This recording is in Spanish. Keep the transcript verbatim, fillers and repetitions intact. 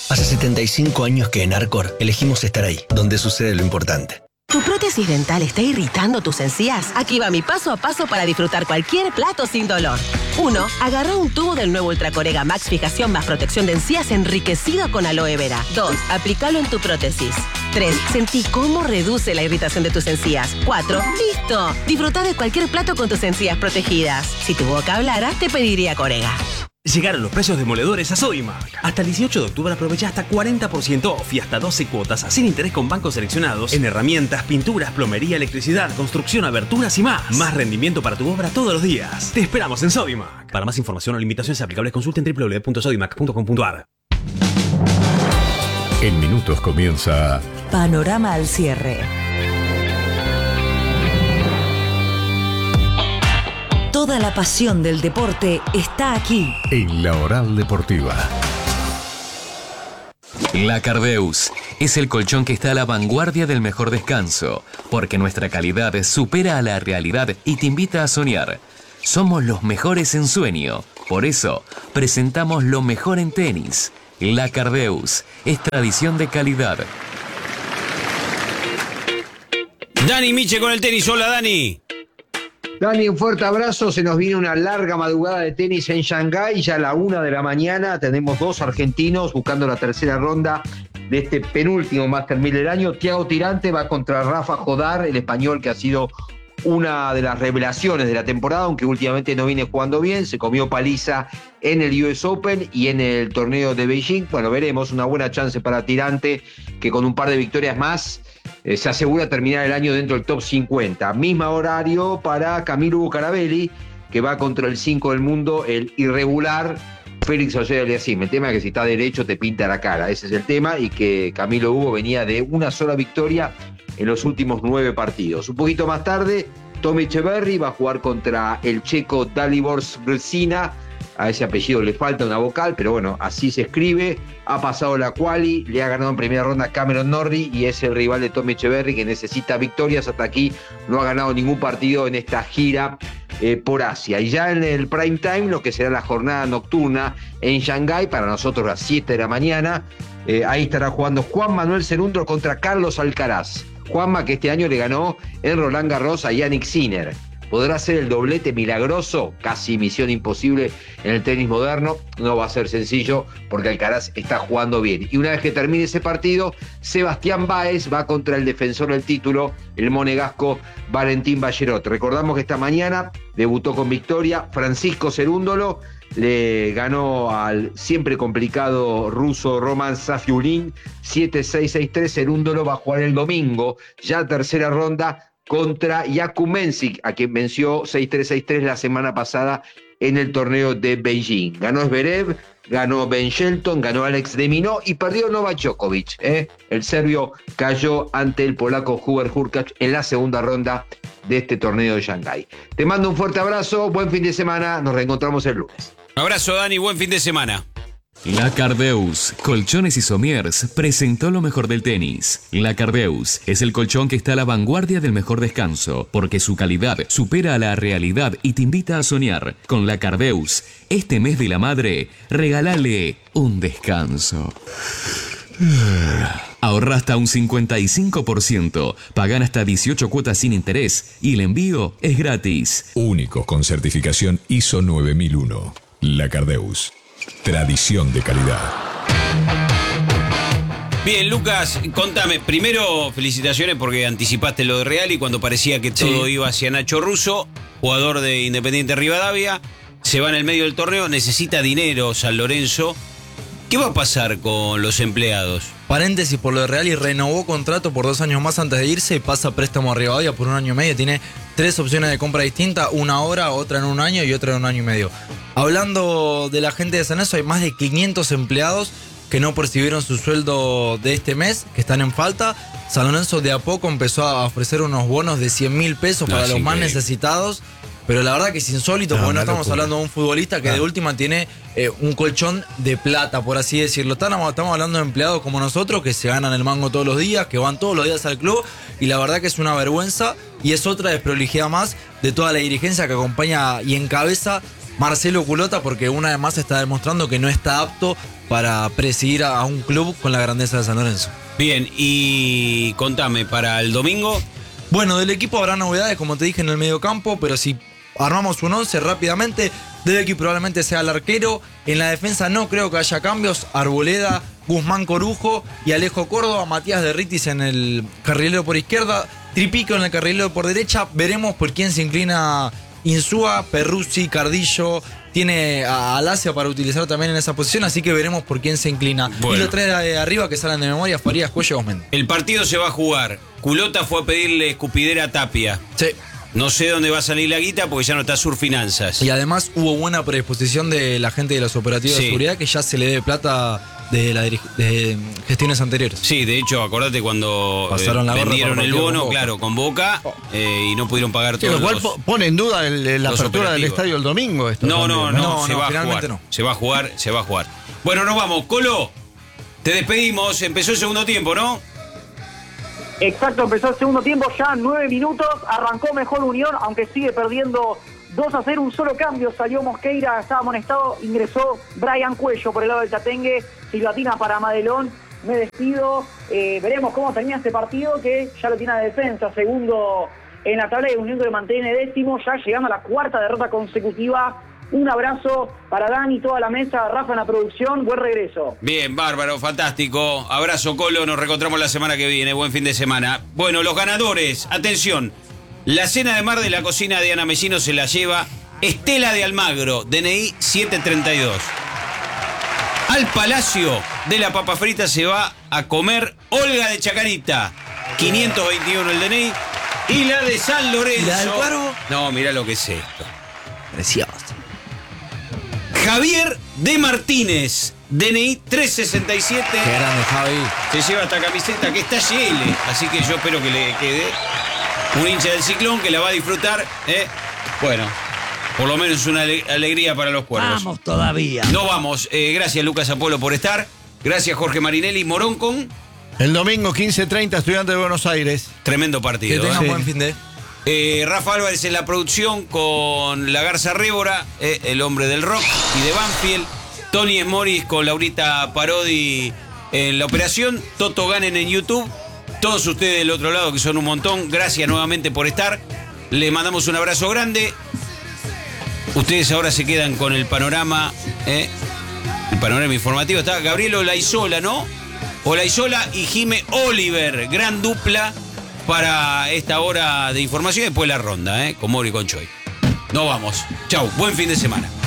Hace setenta y cinco años que en Arcor elegimos estar ahí, donde sucede lo importante. ¿Tu prótesis dental está irritando tus encías? Aquí va mi paso a paso para disfrutar cualquier plato sin dolor. uno. Agarra un tubo del nuevo Ultracorega Max Fijación más protección de encías enriquecido con aloe vera. dos. Aplícalo en tu prótesis. tres. Sentí cómo reduce la irritación de tus encías. cuatro. ¡Listo! Disfruta de cualquier plato con tus encías protegidas. Si tu boca hablara, te pediría Corega. Llegaron los precios demoledores a Sodimac. Hasta el dieciocho de octubre aprovecha hasta cuarenta por ciento off y hasta doce cuotas sin interés con bancos seleccionados en herramientas, pinturas, plomería, electricidad, construcción, aberturas y más. Más rendimiento para tu obra todos los días. Te esperamos en Sodimac. Para más información o limitaciones aplicables consulten doble u doble u doble u punto sodimac punto com punto a r. En minutos comienza Panorama al cierre. Toda la pasión del deporte está aquí. En la Oral Deportiva. La Cardeus es el colchón que está a la vanguardia del mejor descanso, porque nuestra calidad supera a la realidad y te invita a soñar. Somos los mejores en sueño, por eso presentamos lo mejor en tenis. La Cardeus es tradición de calidad. Dani Miche con el tenis. Hola, Dani. Dani, un fuerte abrazo. Se nos viene una larga madrugada de tenis en Shanghái. Ya a la una de la mañana tenemos dos argentinos buscando la tercera ronda de este penúltimo Master mil del año. Thiago Tirante va contra Rafa Jodar, el español que ha sido una de las revelaciones de la temporada, aunque últimamente no viene jugando bien. Se comió paliza en el U S Open y en el torneo de Beijing. Bueno, veremos, una buena chance para Tirante, que con un par de victorias más eh, se asegura terminar el año dentro del top cincuenta. Mismo horario para Camilo Bucarabelli, que va contra el cinco del mundo, el irregular Félix Auger-Aliassime. El tema es que si está derecho te pinta la cara, ese es el tema, y que Camilo Hugo venía de una sola victoria en los últimos nueve partidos. Un poquito más tarde, Tommy Echeverry va a jugar contra el checo Dalibor Svrzina. A ese apellido le falta una vocal, pero bueno, así se escribe. Ha pasado la quali, le ha ganado en primera ronda Cameron Norrie y es el rival de Tommy Echeverry, que necesita victorias. Hasta aquí no ha ganado ningún partido en esta gira eh, por Asia. Y ya en el prime time, lo que será la jornada nocturna en Shanghái, para nosotros a las siete de la mañana, eh, ahí estará jugando Juan Manuel Cerúndolo contra Carlos Alcaraz. Juanma, que este año le ganó en Roland Garros a Yannick Sinner. ¿Podrá ser el doblete milagroso? Casi misión imposible en el tenis moderno. No va a ser sencillo porque Alcaraz está jugando bien. Y una vez que termine ese partido, Sebastián Báez va contra el defensor del título, el monegasco Valentín Ballerot. Recordamos que esta mañana debutó con victoria Francisco Cerúndolo. Le ganó al siempre complicado ruso Roman Safiulin siete seis seis tres. Cerúndolo va a jugar el domingo, ya tercera ronda, contra Jakub Mensik, a quien venció seis tres seis tres la semana pasada en el torneo de Beijing. Ganó Zverev, ganó Ben Shelton, ganó Alex de Minaur y perdió Novak Djokovic. ¿eh? El serbio cayó ante el polaco Hubert Hurkacz en la segunda ronda de este torneo de Shanghái. Te mando un fuerte abrazo, buen fin de semana, nos reencontramos el lunes. Abrazo, Dani, buen fin de semana. La Cardeus, Colchones y Somiers, presentó lo mejor del tenis. La Cardeus es el colchón que está a la vanguardia del mejor descanso, porque su calidad supera a la realidad y te invita a soñar. Con la Cardeus, este mes de la madre, regálale un descanso. Ahorra hasta un cincuenta y cinco por ciento, pagan hasta dieciocho cuotas sin interés y el envío es gratis. Único con certificación I S O nueve mil uno. La Cardeus. Tradición de calidad. Bien, Lucas, contame. Primero, felicitaciones porque anticipaste lo de Real y cuando parecía que todo sí. iba hacia Nacho Russo, jugador de Independiente Rivadavia, se va en el medio del torneo, necesita dinero San Lorenzo. ¿Qué va a pasar con los empleados? Paréntesis por lo de Real, y renovó contrato por dos años más antes de irse y pasa préstamo a Rivadavia por un año y medio. Tiene tres opciones de compra distintas, una ahora, otra en un año y otra en un año y medio. Hablando de la gente de San Lorenzo, hay más de quinientos empleados que no percibieron su sueldo de este mes, que están en falta. San Lorenzo de a poco empezó a ofrecer unos bonos de cien mil pesos no, para los más necesitados. Pero la verdad que es insólito, no, porque no estamos locura. hablando de un futbolista que ah. de última tiene eh, un colchón de plata, por así decirlo. Estamos, estamos hablando de empleados como nosotros, que se ganan el mango todos los días, que van todos los días al club, y la verdad que es una vergüenza, y es otra desprolijidad más de toda la dirigencia que acompaña y encabeza Marcelo Culota, porque una vez más está demostrando que no está apto para presidir a un club con la grandeza de San Lorenzo. Bien, y contame, para el domingo. Bueno, del equipo habrá novedades, como te dije, en el mediocampo, pero si armamos un once rápidamente, Debecky probablemente sea el arquero. En la defensa no creo que haya cambios. Arboleda, Guzmán Corujo y Alejo Córdoba. Matías Derritis en el carrilero por izquierda. Tripico en el carrilero por derecha. Veremos por quién se inclina Insúa, Perruzzi, Cardillo. Tiene a Alacia para utilizar también en esa posición, así que veremos por quién se inclina. Bueno. Y los tres de arriba que salen de memoria, Farías, Cuello y Osmendi. El partido se va a jugar. Culota fue a pedirle escupidera a Tapia. Sí. No sé dónde va a salir la guita porque ya no está Sur Finanzas. Y además hubo buena predisposición de la gente de los operativos sí. de seguridad, que ya se le debe plata de, la dirig- de gestiones anteriores. Sí, de hecho, acordate cuando Pasaron la eh, vendieron el bono, con claro, con Boca eh, y no pudieron pagar sí, todos lo cual los, po- pone en duda el, la apertura del estadio el domingo. Esto no, también, no, no, no, se no, va finalmente a jugar. no. Se va a jugar, se va a jugar. Bueno, nos vamos. Colo, te despedimos. Empezó el segundo tiempo, ¿no? Exacto, empezó el segundo tiempo, ya nueve minutos, arrancó mejor Unión, aunque sigue perdiendo dos a cero, un solo cambio, salió Mosqueira, estaba amonestado, ingresó Brian Cuello por el lado del Tatengue, silbatina para Madelón, me despido, eh, veremos cómo termina este partido, que ya lo tiene a defensa, segundo en la tabla de Unión que lo mantiene décimo, ya llegando a la cuarta derrota consecutiva. Un abrazo para Dani, toda la mesa, Rafa en la producción, buen regreso. Bien, bárbaro, fantástico. Abrazo, Colo, nos reencontramos la semana que viene, buen fin de semana. Bueno, los ganadores, atención. La cena de mar de la cocina de Ana Mesino se la lleva Estela de Almagro, D N I siete treinta y dos. Al Palacio de la Papa Frita se va a comer Olga de Chacarita, quinientos veintiuno el D N I. Y la de San Lorenzo. ¿Y la del Cuervo? No, mirá lo que es esto. Precioso. Javier de Martínez, D N I trescientos sesenta y siete. Qué grande, Javi. Se lleva esta camiseta que está G L, así que yo espero que le quede un hincha del Ciclón que la va a disfrutar. ¿eh? Bueno, por lo menos una ale- alegría para los cuervos. Vamos todavía. No vamos. Eh, gracias, Lucas Apolo, por estar. Gracias, Jorge Marinelli. Morón con El domingo quince treinta, Estudiantes de Buenos Aires. tremendo Que partido. tengan ¿eh? buen fin de... Eh, Rafa Álvarez en la producción con la Garza Révora, eh, el hombre del rock y de Banfield. Tony Smoris con Laurita Parodi en la operación. Toto Ganen en YouTube. Todos ustedes del otro lado, que son un montón, gracias nuevamente por estar. Les mandamos un abrazo grande. Ustedes ahora se quedan con el panorama, eh, el panorama informativo. Está Gabriel Olaizola, ¿no? Olaizola y Jime Oliver, gran dupla para esta hora de información y después la ronda, ¿eh? Con Mori y con Choi. Nos vamos. Chau, buen fin de semana.